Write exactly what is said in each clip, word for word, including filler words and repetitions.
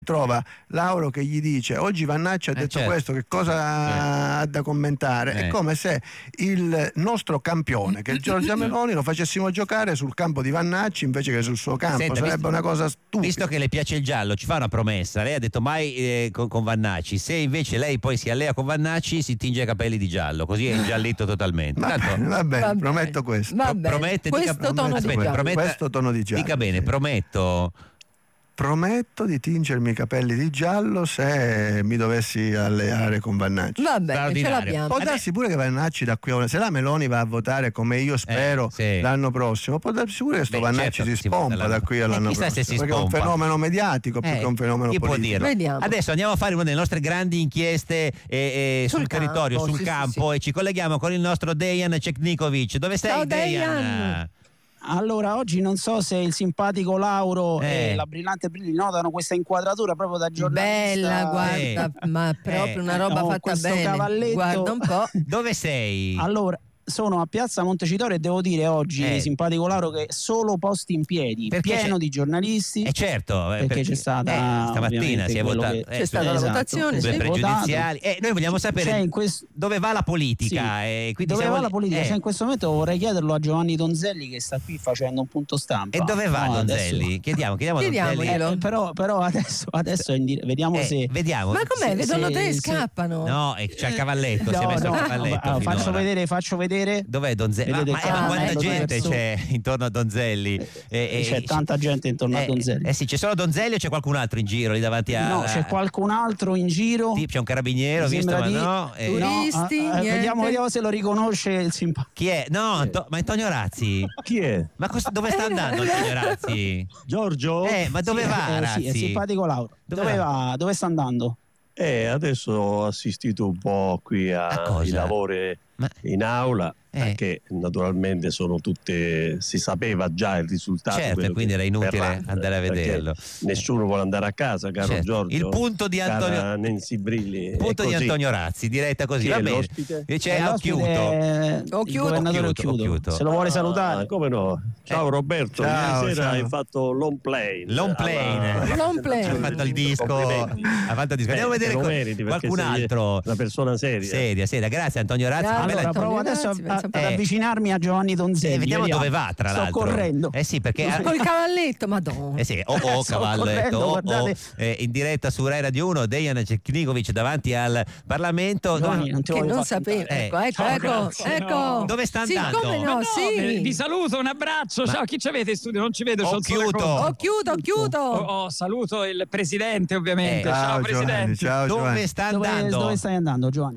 trova Lauro che gli dice oggi Vannacci ha eh, detto certo. questo, che cosa eh. ha da commentare? Eh. È come se il nostro campione, che è Giorgia Meloni, lo facessimo giocare sul campo di Vannacci invece che sul suo campo. Senta, sarebbe visto, una cosa stupida. Visto che le piace il giallo, ci fa una promessa. Lei ha detto mai eh, con, con Vannacci. Se invece lei poi si allea con Vannacci, si tinge i capelli di giallo, così è ingiallito totalmente. Va Tanto, bene, va bene, Va prometto bene. questo. Va pro- bene. promette, questo dica, tono aspetta, di giallo. prometta, questo tono di giallo. dica bene, prometto. Prometto di tingermi i capelli di giallo se mi dovessi alleare con Vannacci. Va bene, ce Straordinario. l'abbiamo. Può darsi pure che Vannacci da qui a una, se la Meloni va a votare come io spero Eh, sì. l'anno prossimo, può darsi pure che sto Beh, Vannacci certo, si si vota spompa l'anno- da qui all'anno Eh, chissà prossimo, se si perché è un spompa. fenomeno mediatico più Eh, che un fenomeno chi può politico. dirlo? Vediamo. Adesso andiamo a fare una delle nostre grandi inchieste eh, eh, sul, Sul territorio, campo, sul sì, sì, campo, sì. e ci colleghiamo con il nostro Dejan Ceknikovic. Dove sei, Ciao, Dejan? Dejan. Allora, oggi non so se il simpatico Lauro Eh. e la brillante Brilli notano questa inquadratura proprio da giornalista. Bella, guarda, Eh. ma proprio una roba no, fatta questo bene. cavalletto- Guarda un po'. Dove sei? Allora, sono a Piazza Montecitorio e devo dire oggi, Eh. simpatico Lauro, che solo posti in piedi, Perché pieno c'è- di giornalisti. Eh certo, eh, Perché c'è stata, eh, stamattina ovviamente, si è quello votato, che- eh, C'è su- stata la esatto, votazione, due sì. pregiudiziali. Eh, noi vogliamo sapere C'è in questo- dove va la politica. Sì. E quindi dove siamo va la lì- politica? eh. Cioè, in questo momento vorrei chiederlo a Giovanni Donzelli che sta qui facendo un punto stampa. E dove va No, adesso- Donzelli? Chiediamo, chiediamo a Donzelli. Chiediamogli. Eh, però, però adesso, adesso è in dire- vediamo Eh, se. vediamo. Ma com'è? se- Vedono se- te e se- scappano. No, eh, c'è il cavalletto, si è No, messo no, il cavalletto. allora, faccio finora. vedere, faccio vedere. Dov'è Donzelli? Ma, Vedete ma- eh, ma qua, quanta ecco, gente verso- c'è intorno a Donzelli? Eh, eh, C'è tanta gente intorno eh, a Donzelli. Eh sì, c'è solo Donzelli o c'è qualcun altro in giro lì davanti a. No, c'è qualcun altro in giro. Sì, c'è un carabiniero, Mi visto, ma sembra di- no. eh, Turi- Turisti, ah, ah, niente. vediamo, vediamo se lo riconosce il simpatico. chi è? No, Anto- ma Antonio Razzi. Chi è? Ma cos- dove sta andando Antonio Razzi? Giorgio? Eh, ma dove Sì, va eh, Razzi? sì, è simpatico Lauro. Dove Dove, va? va? Dove sta andando? Eh, adesso ho assistito un po' qui A cosa? ai lavori Ma- in aula, Eh. perché naturalmente sono tutte, si sapeva già il risultato. Certo, quello e quindi che era inutile verrà, andare a perché vederlo. Nessuno vuole andare a casa, caro Certo. Giorgio. Il punto di cara Antonio Nancy Brilli. il punto è di così. Antonio Razzi, diretta così, Chi va è bene. l'ospite? E c'è Eh, l'ospite Occhiuto. è il Occhiuto. governatore Occhiuto, Occhiuto. Occhiuto. Se lo vuole salutare. Ah, come no? Ciao Eh. Roberto, Ciao, ieri sera ciao. hai fatto l'on plane. Long plane. alla- Long plane. Ha fatto il disco, Complimenti. ha fatto il disco. Andiamo a Eh, vedere te lo co- meriti, perché qualcun sei altro. una persona seria. Seria, seria. Grazie Antonio Razzi. Grazie. Bella- Allora, Antonio provo adesso a- Razzi, pensa a- un ad po'. avvicinarmi a Giovanni Donzelli. Eh, vediamo dove va, tra Sto l'altro. correndo. Eh sì, perché Col cavalletto, madonna. Eh sì, oh oh Sto cavalletto, correndo, oh, oh, guardate. eh, in diretta su Rai Radio uno, Dejan Ceknikovic davanti al Parlamento. Giovanni, Dove, non ti Che voglio non far sapevo. cantare. Eh. Ecco, ecco, Ciao, ecco, grazie, ecco. no. Dove sta Sì, andando? come Ma no, no, sì. vi- vi saluto, un abbraccio. Ciao, chi ci avete in studio? Non ci vedo. c'ho il sole Occhiuto. contro. Oh, chiudo, chiudo. Oh, oh, saluto il presidente, ovviamente. Eh. Ciao, Ciao Giovanni, presidente. ciao Dove Giovanni. sta Dove, andando? dove stai andando, Giovanni?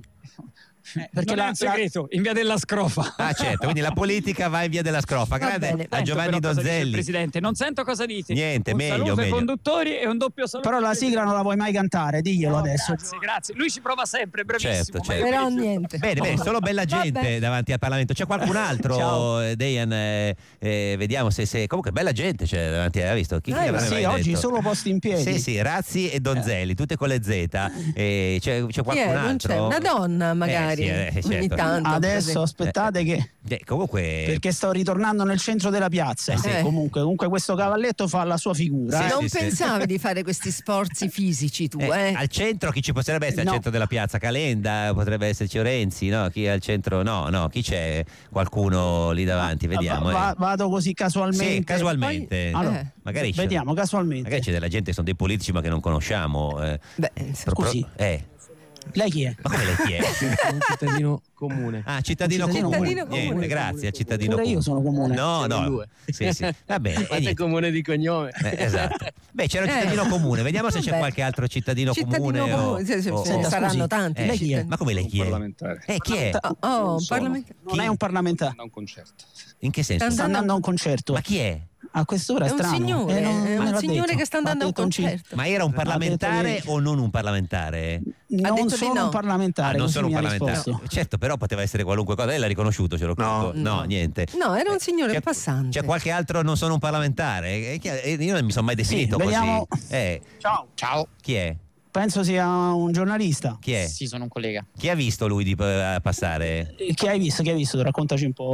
Eh, Perché non la- è un segreto, in via della Scrofa. Ah certo, quindi la politica va in via della Scrofa. Va Grande bene. a Sento Giovanni però cosa dice il Donzelli. presidente, non sento cosa dite. Niente, un meglio, saluto ai meglio. conduttori e un doppio saluto. Però la al sigla non la vuoi mai cantare, diglielo No, adesso. Grazie, grazie. Lui ci prova sempre, bravissimo. Certo, ma certo. io Però peggio. niente. Bene, bene, solo bella gente Vabbè. davanti al Parlamento. C'è qualcun altro, Ciao. eh, Dejan? eh, eh, vediamo se, se. Comunque, bella gente c'è davanti. Hai visto? Chi, chi Eh, l'avrebbe Sì, mai oggi detto? solo posti in piedi. Sì, sì, Razzi e Donzelli, tutte con le Z. Eh, c'è, c'è Chi qualcun è? altro? Non c'è una donna, magari. Eh, sì, eh, Ogni certo. tanto. Adesso aspettate che Eh, comunque. perché sto ritornando nel centro della piazza. Eh sì. Eh, Comunque, comunque questo cavalletto fa la sua figura. Sì, eh. Non sì, sì. pensavi di fare questi sforzi fisici tu, Eh, eh? al centro chi ci potrebbe essere No. al centro della piazza? Calenda, potrebbe esserci Renzi, no? Chi è al centro? No, no, chi c'è? Qualcuno lì davanti, vediamo. Va- eh. vado così casualmente. Sì, casualmente. Poi- Allora, Eh. Magari c'è- vediamo casualmente. Magari c'è della gente, sono dei politici ma che non conosciamo. eh. Beh, Pro- pro- Scusi. eh. Lei chi è? Ma come lei chi è? un cittadino comune. Ah, cittadino, Un cittadino comune. comune. Niente, Comune, grazie, cittadino Pure comune. io sono comune. No, Siamo in no. due. Sì, sì. Va bene. e Fate niente. comune di cognome. Eh, esatto. Beh, c'era un Eh. cittadino comune, vediamo se c'è Vabbè. qualche altro cittadino, cittadino comune. o- comune, sì, sì, o- ce ne o- saranno scusi, tanti. Eh, lei chi è? Ma come lei chi è? parlamentare. Eh, chi è? Oh, oh, Non sono. parlamentare. Non è un parlamentare. Da un concerto. In che senso? Sta Sta andando a un concerto. Ma chi è? A quest'ora è È un strano. signore, Eh, non- è non me un l'ha signore detto. che sta Ma ha andando a un detto un ci- concerto. Ma era un Ha detto parlamentare che- o non un parlamentare? Non detto di sono no. un parlamentare, Ah, non così sono un mi ha parlamentare. risposto. Certo, però poteva essere qualunque cosa. Lei l'ha riconosciuto, ce l'ho No. capito. No, niente. No, era un signore C'è- passante. C'è qualche altro non sono un parlamentare? Eh, chi- eh, Io non mi sono mai definito così. vediamo. Eh, Ciao. Ciao. chi è? Penso sia un giornalista. Chi è? Sì, sono un collega. Chi ha visto lui di eh, passare? Eh, Chi hai visto? Chi hai visto? Raccontaci un po'.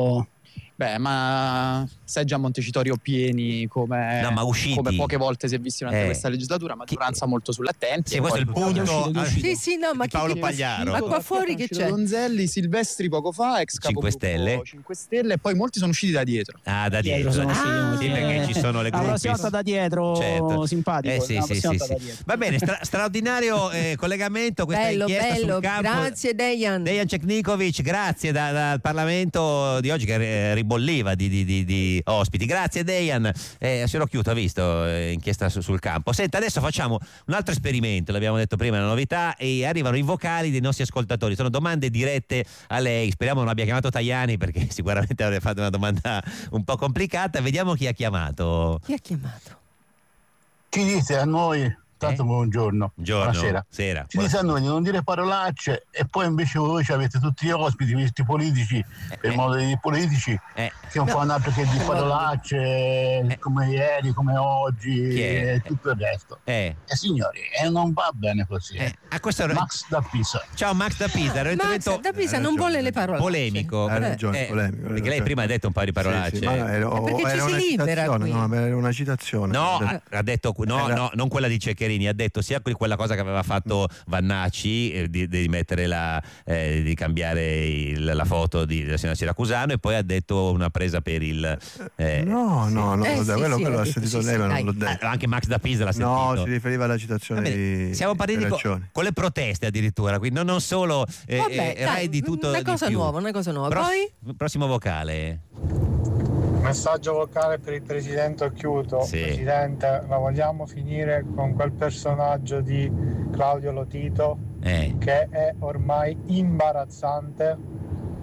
Beh, ma seggi a Montecitorio pieni come, No, ma usciti. come poche volte si è visto durante Eh. questa legislatura, maggioranza molto sull'attenti. Sì, e questo è il poi- punto. Che è uscito, Sì, sì, no, ma Di chi Paolo chi- Pagliaro. Ma qua fuori che c'è? Donzelli, Silvestri poco fa, ex cinque capogruppo Stelle. cinque Stelle, e poi molti sono usciti da dietro. Ah, da dietro. sono eh. usciti Ah, molti. Sì, perché ci sono le La gruppi. prossima volta da dietro, Certo. simpatico. Eh, sì, la sì, prossima sì, volta sì. da dietro. Va bene, stra- straordinario eh, collegamento, questa Bello, inchiesta bello, sul campo. grazie Dejan. Dejan Ceknikovic, grazie da- dal Parlamento di oggi che eh, ribolliva di, di- di- di ospiti. Grazie Dejan. Eh, signor Occhiuto, ha visto eh, inchiesta su- sul campo. Senta, adesso facciamo un altro esperimento, l'abbiamo detto prima, è una novità, e arrivano i vocali dei nostri ascoltatori. Sono domande dirette a lei. Speriamo non abbia chiamato Tajani, perché sicuramente avrebbe fatto una domanda un po' complicata. Vediamo chi ha chiamato. Chi ha chiamato? Ci dite a noi, tanto Eh? buongiorno, Buongiorno. buonasera. Sera. Ci dite a noi di non dire parolacce e poi invece voi ci avete tutti gli ospiti, questi politici, per eh. modo di politici, Eh. che non fanno altro che di parolacce come ieri, come oggi Chi è? e tutto il resto. Eh. E signori, e non va bene così. Eh, a questo Max da Pisa. Ciao Max da Pisa, era un Max intervento da Pisa Hai non ragione. vuole le parole. polemico. Hai ragione, Eh, polemico, hai perché lei ragione. prima ha detto un paio di parolacce. Sì, sì, ma era, Eh, perché ci era si una libera citazione, qui. no, ma era una citazione. No, Ha ha, ha detto no, Era- no, non quella di Ceccherini, ha detto sia que- quella cosa che aveva fatto Vannacci eh, di, di mettere la eh, di cambiare il- la foto di, della signora Siracusano, e poi ha detto una presa per il eh, No, no, no, Eh, da sì, quello, sì, quello ha l'ha detto, sentito sì, lei, sì, ma non dai. l'ho ah, detto. anche Max da Pisa l'ha No, sentito. si riferiva alla citazione Va bene, di siamo partiti di con, Raccioni. con le proteste addirittura, quindi non, non solo eh, Vabbè, eh, dai, Rai di tutto una di cosa più. nuova, una cosa nuova. Pro- Poi? prossimo vocale. Messaggio vocale per il presidente Occhiuto. Sì. Presidente, la vogliamo finire con quel personaggio di Claudio Lotito Eh. che è ormai imbarazzante.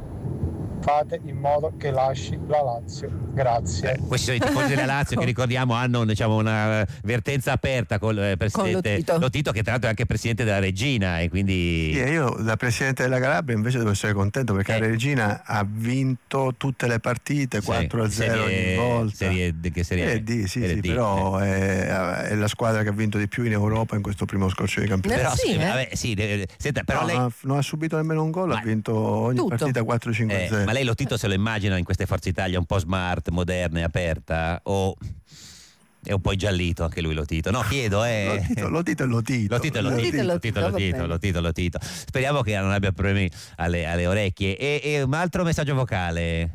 Fate in modo che lasci la Lazio. Grazie. Eh, questi sono i tifosi della Lazio che ricordiamo hanno, diciamo, una eh, vertenza aperta col eh, presidente Con Lotito. che tra l'altro è anche presidente della Regina, e quindi Sì, e io da presidente della Calabria invece devo essere contento perché Eh. la Regina ha vinto tutte le partite Sì, quattro a zero serie- ogni volta. serie D, che serie Serie D, sì, Serie sì, D, però è, è la squadra che ha vinto di più in Europa in questo primo scorcio di campionato. Però, sì, sì, eh. vabbè, sì, eh, senta, però No, lei non, ha, non ha subito nemmeno un gol, Ma- ha vinto ogni Tutto. partita quattro cinque eh, zero. ma lei Lotito se lo immagina in queste Forze Italia un po' smart, moderna e aperta, o è un po' ingiallito anche lui Lotito? No, chiedo, eh. Lotito, Lotito è Lotito. Lotito, Lotito, Lotito, Lotito, Lotito, va Lotito, bene. Lotito, Lotito. Speriamo che non abbia problemi alle, alle orecchie. E, e un altro messaggio vocale.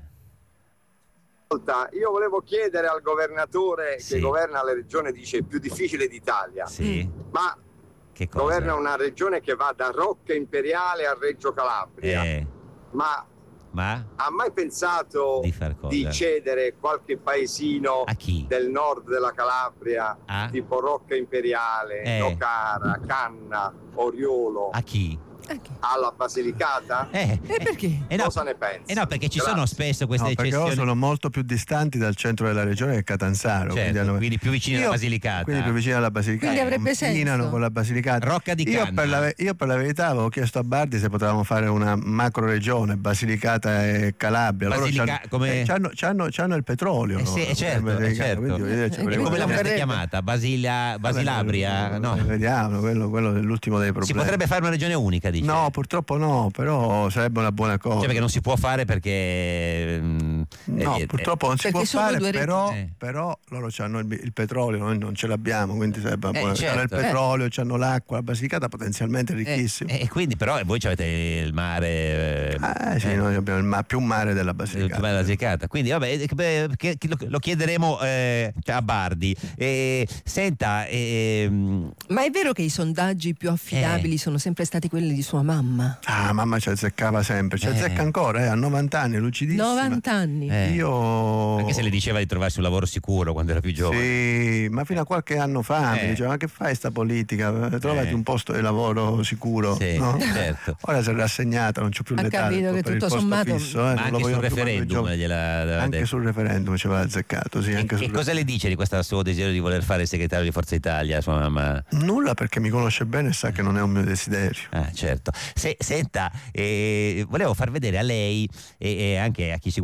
Io volevo chiedere al governatore Sì. che governa la regione, dice il più difficile d'Italia, Sì. ma Che cosa? governa una regione che va da Rocca Imperiale a Reggio Calabria, Eh, ma ma ha mai pensato di far cosa? di cedere qualche paesino A chi? del nord della Calabria, Ah? tipo Rocca Imperiale, Eh. Nocara, Canna, Oriolo, A chi? Ok. alla Basilicata? Eh, E perché? eh no, Cosa ne pensi? eh no, perché ci Grazie. sono spesso queste No, perché loro eccezioni. sono molto più distanti dal centro della regione che Catanzaro, Certo, hanno- quindi più vicini alla Io- Basilicata. quindi più vicini alla Basilicata. Quindi avrebbe confinano senso. con la Basilicata. Rocca di io Canna. per, la, ve- io per la verità avevo chiesto a Bardi se potevamo fare una macro regione, Basilicata e Calabria. Loro Basilica- c'hanno, come- eh, c'hanno, c'hanno- c'hanno il petrolio. Eh sì, loro, eh certo, in Basilicata, eh certo. quindi, voglio dire, ci E E vorrebbe- come l'avreste Verrebbe. chiamata? Basilia, Basilabria? Vabbè, No. Vediamo, quello, quello è l'ultimo dei problemi. Si potrebbe fare una regione unica, dice? No, purtroppo no, però sarebbe una buona cosa. Cioè, perché non si può fare perché mm, No, eh, purtroppo non si Perché può sono fare, due reti. però, Eh. però loro hanno il, il petrolio, noi non ce l'abbiamo, quindi sarebbe una Eh, buona- certo. hanno il petrolio, hanno l'acqua, la Basilicata potenzialmente ricchissima. eh, e quindi però voi avete il mare eh, Ah, sì, eh, noi abbiamo il ma- più mare della il Basilicata. mare della Basilicata. Quindi vabbè, eh, beh, che- che lo, lo chiederemo eh, a Bardi. E, senta, ehm, Ma è vero che i sondaggi più affidabili Eh. sono sempre stati quelli di sua mamma? Ah, mamma ci azzeccava sempre, ci Eh. azzecca ancora, eh, a novanta anni, lucidissima. novanta anni. eh, Io... anche se le diceva di trovarsi un lavoro sicuro quando era più giovane. Sì, ma fino a qualche anno fa Eh. mi diceva: ma che fai sta politica? Trovati Eh. un posto di lavoro sicuro. Sì, no? certo. Ora si è rassegnata, non c'ho più Ha l'età capito per che il tutto posto sommato- fisso, eh, Ma non lo anche sul vogliono più quando referendum giovani. gliela aveva Anche detto. sul referendum ci aveva azzeccato, sì, E, anche e sul cosa le dice di questo suo desiderio di voler fare il segretario di Forza Italia, sua mamma? Nulla, perché mi conosce bene e sa che non è un mio desiderio. Ah, certo. Se, senta, eh, volevo far vedere a lei e, e anche a chi ci guarda in diretta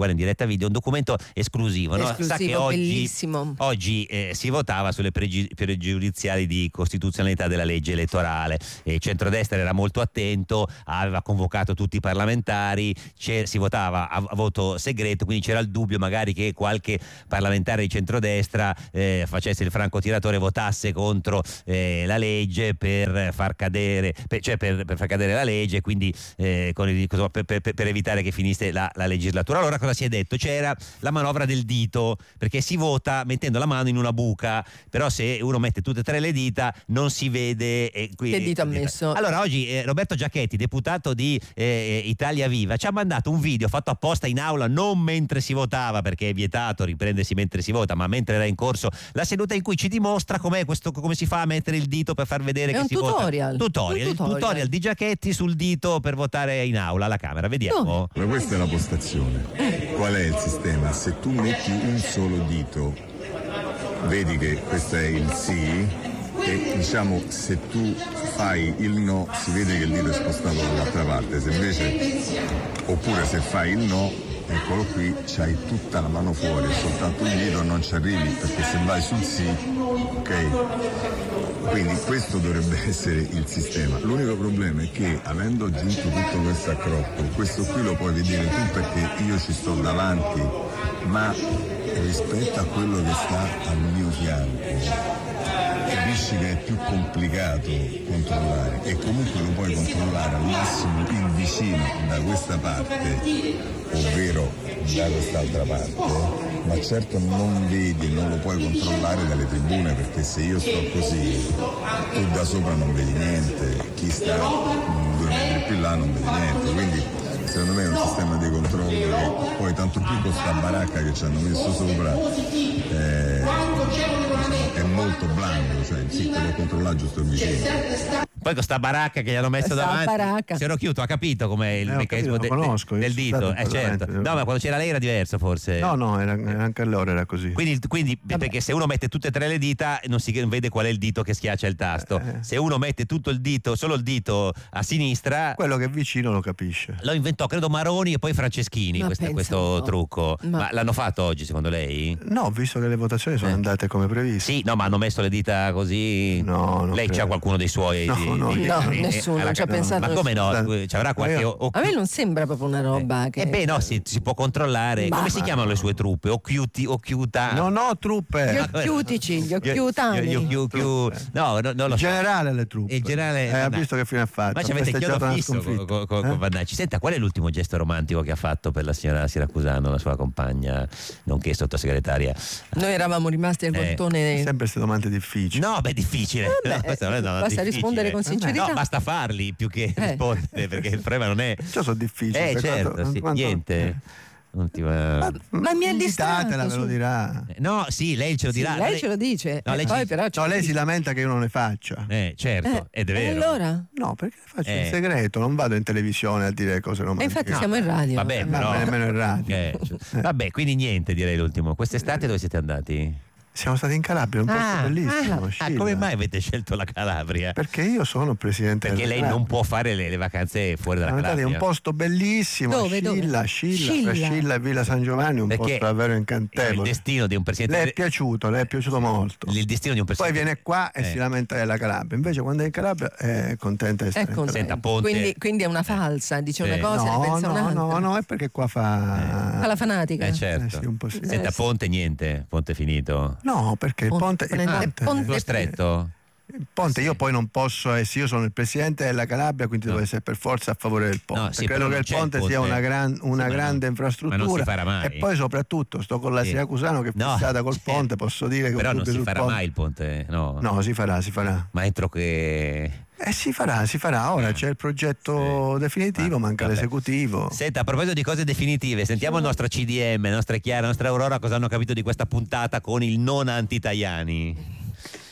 video, un documento esclusivo, no? Esclusivo, Sa che oggi, bellissimo. oggi eh, si votava sulle pregi- pregiudiziali di costituzionalità della legge elettorale e il centrodestra era molto attento, aveva convocato tutti i parlamentari, si votava a, a voto segreto, quindi c'era il dubbio magari che qualche parlamentare di centrodestra eh, facesse il francotiratore, votasse contro eh, la legge per far cadere, per, cioè per, per far cadere la legge, quindi eh, con il, per, per, per evitare che finisse la, la legislatura. Allora cosa si è detto? C'era la manovra del dito, perché si vota mettendo la mano in una buca, però se uno mette tutte e tre le dita non si vede e qui, che dito ha messo. Allora oggi eh, Roberto Giachetti, deputato di eh, Italia Viva, ci ha mandato un video fatto apposta in aula, non mentre si votava perché è vietato riprendersi mentre si vota, ma mentre era in corso la seduta, in cui ci dimostra com'è questo, come si fa a mettere il dito per far vedere è che un si tutorial. vota. Tutorial, Un il tutorial. tutorial di Giachetti sul dito per votare in aula alla Camera. Vediamo. Ma questa è la postazione. Qual è il sistema? Se tu metti un solo dito, vedi che questo è il sì, e diciamo se tu fai il no si vede che il dito è spostato dall'altra parte, se invece, oppure se fai il no, eccolo qui, c'hai tutta la mano fuori, soltanto il dito non ci arrivi, perché se vai sul sì, ok? Quindi questo dovrebbe essere il sistema. L'unico problema è che avendo aggiunto tutto questo accrocco, questo qui lo puoi vedere tu perché io ci sto davanti, ma rispetto a quello che sta al mio fianco capisci che è più complicato controllare, e comunque lo puoi controllare al massimo il vicino da questa parte, ovvero da quest'altra parte, ma certo non vedi, non lo puoi controllare dalle tribune, perché se io sto così tu da sopra non vedi niente, chi sta due metri più là non vede niente, quindi secondo me è un sistema di controllo che poi tanto più con sta baracca che ci hanno messo sopra eh, è molto blando, cioè sì, te lo controlla giusto il vicino. Poi con sta baracca che gli hanno messo Sta davanti, baracca. se ero chiuso, ha capito com'è il Eh, ho meccanismo capito, de- lo conosco, del io sono dito, stato eh in certo. Parlamento. No, ma quando c'era lei era diverso forse. No, no, era, anche allora era così. Quindi, quindi perché se uno mette tutte e tre le dita non si vede qual è il dito che schiaccia il tasto. Eh. Se uno mette tutto il dito, solo il dito a sinistra, Quello che è vicino lo capisce. lo inventò credo Maroni e poi Franceschini Ma questo, pensa questo un po'. trucco. Ma... Ma- l'hanno fatto oggi secondo lei? No, visto che le votazioni sono Eh. andate come previsto. Sì, no, ma hanno messo le dita così. No, non lei credo. c'ha qualcuno dei suoi? No, di- no, di- no, eh, nessuno, alla non ci ha ca- pensato Ma come no? nessuno. Ci avrà qualche. Io- o- A me non sembra proprio una roba che... Eh beh, no, si, si può controllare. Ma- Come si chiamano le sue truppe? Occhiuti, occhiuta. Non ho truppe. Gli Ah, occhiutici, gli Gli- occhiutani. gli- gli occhiu- No, no, non lo Il so. generale le truppe. Il generale Eh, ha Vannacci. visto che fine ha fatto. Ma ci Ha avete chiodo festeggiato una fisso con, sconfitta. con, con, Eh? con Vannacci. Senta, qual è l'ultimo gesto romantico che ha fatto per la signora Siracusano, la sua compagna, nonché sottosegretaria? Noi eravamo rimasti al Eh, portone. Sempre queste domande difficili. No, beh, difficile. Vabbè, No, questa non è una basta difficile. rispondere con sincerità. No, basta farli più che Eh. rispondere, perché il problema non è. Ciò sono difficili. Eh, per certo, quanto- sì, quanto- niente. Non ti va- Ma, Ma mi ha distratto, invitatela, ve lo su. dirà. Eh, No, sì, lei ce lo Sì, dirà. lei ce lo dice. No, lei Poi ci- però ce No, lo lei si dice. lamenta che io non ne faccia. Eh, certo, Eh, ed è e vero. allora? No, perché le faccio Eh. in segreto, non vado in televisione a dire cose E romantiche. infatti siamo in radio. Vabbè, Eh, però. ma nemmeno in radio. Eh, cioè- Vabbè, quindi niente, direi l'ultimo. Quest'estate dove siete andati? Siamo stati in Calabria, un posto Ah, bellissimo. ah, Scilla. come mai avete scelto la Calabria? Perché io sono il presidente Perché della lei Calabria. non può fare le, le vacanze fuori dalla Siamo andati in Calabria. un posto bellissimo, Dove, dove? Scilla, Scilla, Scilla. tra Scilla e Villa San Giovanni, un Perché posto davvero è il incantevole. destino di un presidente. Le è piaciuto, le è piaciuto molto. Il destino di un Poi presidente. viene qua e Eh. si lamenta della Calabria. Invece quando è in Calabria è contenta di stare È in contento. Calabria. Senta, Ponte. Quindi, quindi è una falsa, dice Sì. una cosa e ne No, pensa no, un'altra. no, no, è perché qua fa... Fa la fanatica. Eh, certo. Eh sì, un po' sì. Senta, Eh, sì. Ponte niente, Ponte finito. No, perché il Ponte- ponte... Il Ponte- ponte, Ponte- Lo stretto? il ponte io poi non posso essere, io sono il presidente della Calabria, quindi No. devo essere per forza a favore del ponte. No, sì, Credo però che non il c'è il ponte, sia ponte. una, gran- Sì, una ma grande non- infrastruttura. ma non si farà mai. E poi soprattutto sto con la Sì. Siracusano che è No, fissata col certo. ponte, posso dire che Però ho non dubbi si sul farà ponte. mai il ponte, no. No, si farà, si farà. Ma entro che. Eh si farà, si farà. Ora c'è il progetto Sì. definitivo, Ma- manca vabbè. l'esecutivo. Senta, a proposito di cose definitive, sentiamo il nostro C D M, la nostra Chiara, la nostra Aurora, cosa hanno capito di questa puntata con il non anti-Tajani.